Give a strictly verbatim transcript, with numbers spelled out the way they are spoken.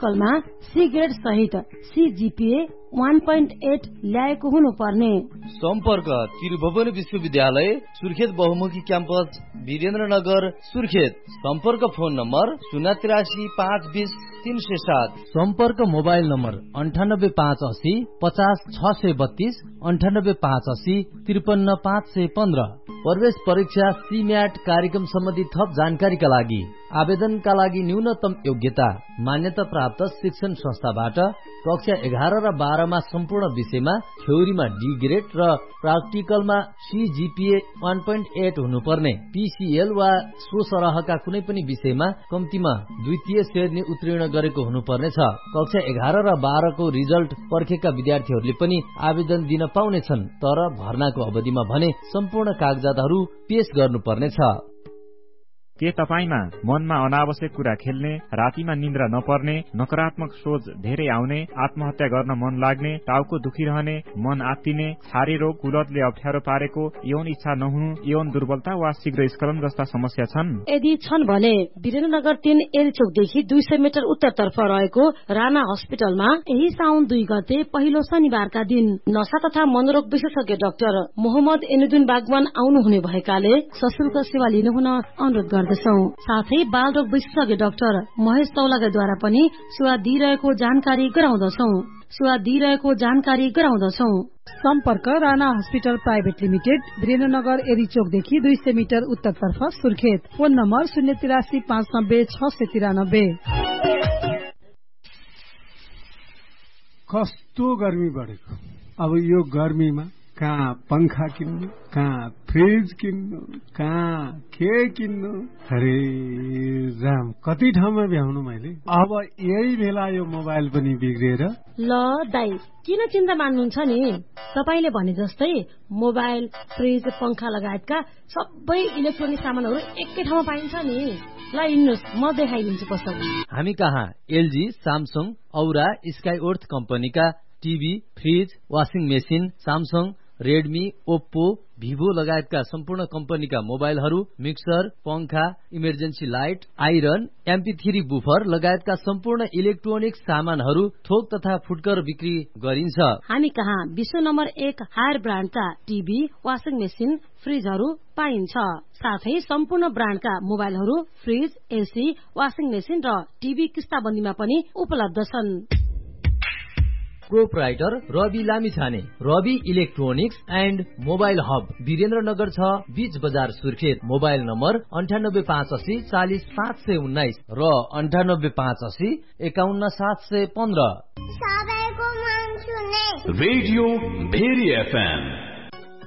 प्र्याक्टिकलमा C grade सहित CGPA one point at ल्याएको हुनुपर्ने। सम्पर्क त्रिभुवन विश्वविद्यालय सुर्खेत बहुमुखी क्याम्पस वीरेन्द्रनगर सुर्खेत। सम्पर्क फोन नम्बर शून्य तिरासी पाँच बीस तीन सय सात। सम्पर्क मोबाइल नम्बर अन्ठानब्बे पाँच असी पचास छ सय बत्तीस अन्ठानब्बे पाँच असी त्रिपन्न पाँच सय पन्ध्र। प्रवेश परीक्षा सीम्याट कार्यक्रम सम्बन्धी थप जानकारीका लागि आवेदनका लागि न्यूनतम योग्यता मान्यता प्राप्त शिक्षण संस्थाबाट कक्षा एघार र बाह्रमा सम्पूर्ण विषयमा थ्योरीमा डी ग्रेड र प्राक्टिकलमा सीजीपीए वान पोइन्ट एट हुनुपर्ने। पीसीएल वा सो सरहका कुनै पनि विषयमा कम्तीमा द्वितीय श्रेणी उत्तीर्ण गरेको हुनुपर्ने छ। कक्षा एघार र बाह्रको रिजल्ट पर्खेका विद्यार्थीहरूले पनि आवेदन दिन पाउनेछन्, तर भर्नाको अवधिमा भने सम्पूर्ण कागजातहरू पेश गर्नुपर्नेछ। के तपाईमा मनमा अनावश्यक कुरा खेल्ने, रातिमा निन्द्रा नपर्ने, नकारात्मक सोच धेरै आउने, आत्महत्या गर्न मन लाग्ने, टाउको दुखिरहने, मन आत्तिने, छारी रोग, कुलतले अप्ठ्यारो पारेको, यौन इच्छा नहुनु, यौन दुर्बलता वा शीघ्र स्खलन जस्ता समस्या छन्? यदि छन् भने वीरेन्द्रनगर तीन एलचोकदेखि दुई सय मिटर उत्तरतर्फ रहेको राणा हस्पिटलमा यही साउन दुई गते पहिलो शनिबारका दिन नशा तथा मनोरोग विशेषज्ञ डाक्टर मोहम्मद एनुद्दिन बागवान आउनुहुने भएकाले सशुल्क सेवा लिनुहुन अनुरोध साथै बालरोग विशेषज्ञ डाक्टर महेश तौलागाद्वारा पनि सेवा दिइरहेको जानकारी गराउँदछौ सेवा दिइरहेको जानकारी गराउँदछौ। सम्पर्क Rana hospital private limited, Birendranagar एरीचोकदेखि दुई सय मिटर उत्तरतर्फ सुर्खेत। फोन नम्बर शून्य तिरासी पाँच नब्बे छ सय तिरानब्बे। कस्तो गर्मी बढेको, अब यो गर्मीमा कहाँ पंखा किन्नु, कहाँ फ्रिज किन्नु, कहाँ के किन्नु, अरे राम कति ठाउँमा भ्याउनु मैले। अब यही बेला यो मोबाइल पनि बिग्रिएर। ल दाइ किन चिन्ता मान्नुहुन्छ नि, तपाईले भने जस्तै मोबाइल, फ्रिज, पंखा लगायतका सबै इलेक्ट्रोनिक सामानहरू एकै ठाउँमा पाइन्छ नि। ल हिँड्नुहोस्, म देखाइदिन्छु पसल। हामी कहाँ एलजी, सामसङ, औरा, स्काइओर्थ कम्पनीका TV, fridge, washing machine, Samsung, Redmi, Oppo, Vivo लगायतका सम्पूर्ण कम्पनीका मोबाइलहरू, मिक्सर, पंखा, emergency light, iron, MP three buffer लगायतका सम्पूर्ण इलेक्ट्रोनिक सामानहरू थोक तथा फुटकर बिक्री गरिन्छ। हामी कहाँ विश्व नम्बर एक हायर ब्रान्डका टिभी, वाशिङ मेसिन, फ्रिजहरू पाइन्छ। साथै सम्पूर्ण ब्रान्डका मोबाइलहरू, फ्रिज, एसी, वाशिङ मेसिन र टिभी किस्ताबन्दीमा पनि उपलब्ध छन्। Proprietor Rabi Lamichhane, Rabi electronics and mobile hub, Birendranagar छ, बीच बजार सुर्खेत। मोबाइल नम्बर अन्ठानब्बे पाँच असी चालिस पाँच सय उन्नाइस र अन्ठानब्बे पाँच असी एकाउन्न सात सय पन्ध्र। Radio very FM